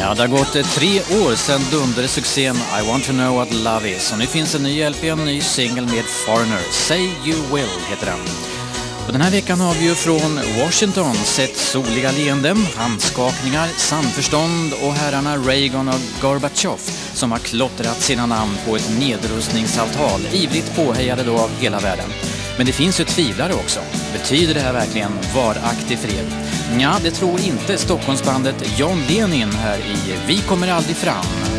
Ja, det har gått 3 år sedan dundersuccén I Want To Know What Love Is. Och nu finns en ny LP, en ny single med Foreigner. Say You Will heter den. Och den här veckan har vi ju från Washington sett soliga leenden, handskakningar, samförstånd och herrarna Reagan och Gorbachev som har klottrat sina namn på ett nedrustningsavtal, ivrigt påhejade då av hela världen. Men det finns ju tvivlare också. Betyder det här verkligen varaktig fred? Ja, det tror inte Stockholmsbandet John Lenin här i Vi kommer aldrig fram.